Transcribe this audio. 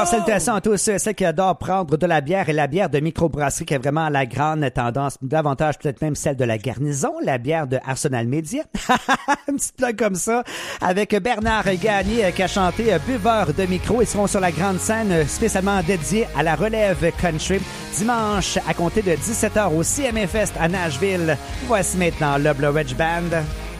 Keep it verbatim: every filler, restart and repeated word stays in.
Alors, salutations à tous ceux et celles qui adorent prendre de la bière et la bière de microbrasserie qui est vraiment la grande tendance, davantage peut-être même celle de la garnison, la bière de Arsenal Media. Une petite blague comme ça avec Bernard Gagné qui a chanté Buveur de micro. Ils seront sur la grande scène spécialement dédiée à la relève country dimanche à compter de dix-sept heures au C M A Fest à Nashville. Voici maintenant le Blue Ridge Band.